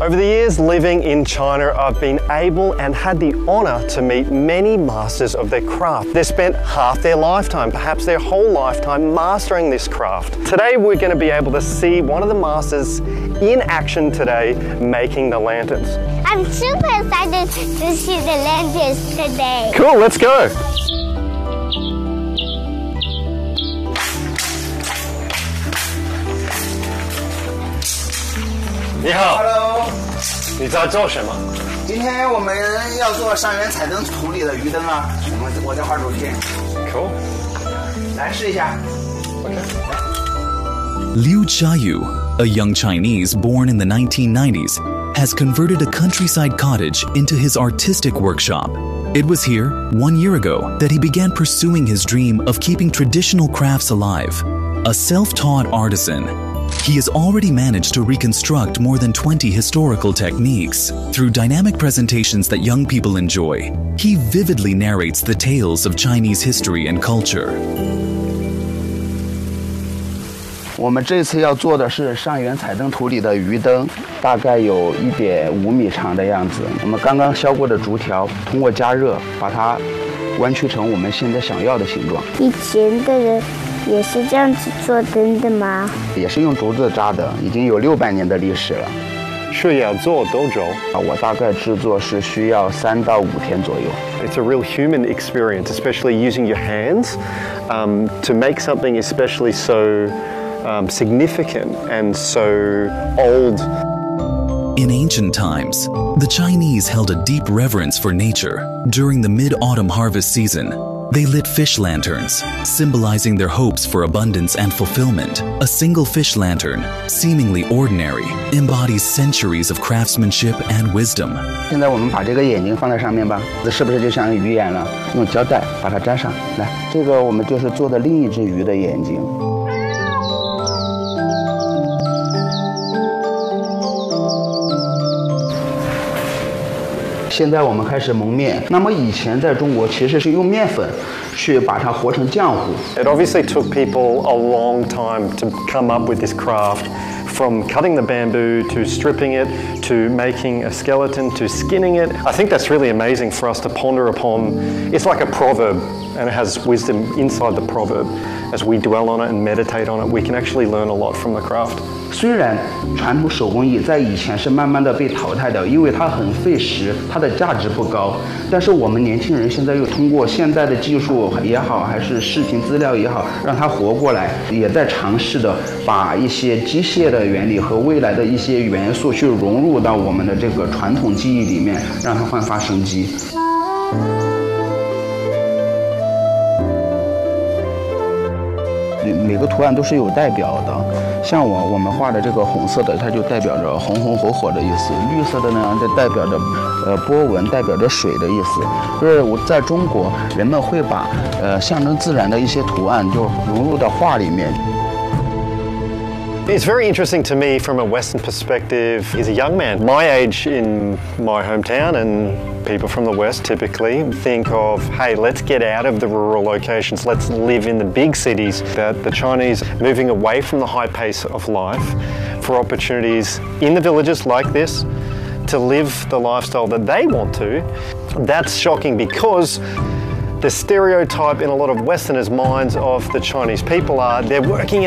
Over the years living in China, I've been able and had the honour to meet many masters of their craft. They've spent half their lifetime, perhaps their whole lifetime, mastering this craft. Today we're going to be able to see one of the masters in action today making the lanterns. I'm super excited to see the lanterns today. Cool, let's go. 你好 ，Hello， 你在做什么？ 今天我们要做上元彩灯图里的鱼灯啊，我在画主题。 Cool， 来试一下。 Liu Jiayu, a young Chinese born in the 1990s, has converted a countryside cottage into his artistic workshop. It was here, 1 year ago, that he began pursuing his dream of keeping traditional crafts alive. A self-taught artisan, he has already managed to reconstruct more than 20 historical techniques. Through dynamic presentations that young people enjoy, he vividly narrates the tales of Chinese history and culture. 我们这次要做的是上元彩灯图里的鱼灯，大概有1.5米长的样子。我们刚刚削过的竹条，通过加热把它弯曲成我们现在想要的形状。 以前的人也是这样子做灯的吗？ 也是用竹子扎的，已经有600年的历史了。 需要做多久？ 我大概制作是需要3到5天左右。 It's a real human experience, especially using your hands to make something especially so significant and so old. In ancient times, the Chinese held a deep reverence for nature. During the mid-autumn harvest season, they lit fish lanterns, symbolizing their hopes for abundance and fulfillment. A single fish lantern, seemingly ordinary, embodies centuries of craftsmanship and wisdom. 现在我们把这个眼睛放在上面吧，这是不是就像鱼眼了？用胶带把它粘上来。这个我们就是做的另一只鱼的眼睛。现在我们开始蒙面。那么以前在中国其实是用面粉去把它和成浆糊。 It obviously took people a long time to come up with this craft, from cutting the bamboo to stripping it to making a skeleton to skinning it. I think that's really amazing for us to ponder upon. It's like a proverb, and it has wisdom inside the proverb. As we dwell on it and meditate on it, we can actually learn a lot from the craft. 虽然传统手工艺在以前是慢慢的被淘汰的，因为它很费时，它的价值不高。但是我们年轻人现在又通过现在的技术也好，还是视频资料也好，让它活过来，也在尝试的把一些机械的原理和未来的一些元素去融入到我们的这个传统技艺里面，让它焕发生机。每个图案都是有代表的，像我们画的这个红色的，它就代表着红红火火的意思；绿色的呢，就代表着波纹，代表着水的意思。就是我在中国，人们会把象征自然的一些图案就融入到画里面。 It's very interesting to me from a Western perspective. He's a young man, my age in my hometown, and people from the West typically think of, hey, let's get out of the rural locations, let's live in the big cities. That the Chinese moving away from the high pace of life for opportunities in the villages like this to live the lifestyle that they want to. That's shocking because the stereotype in a lot of Westerners' minds of the Chinese people are they're working in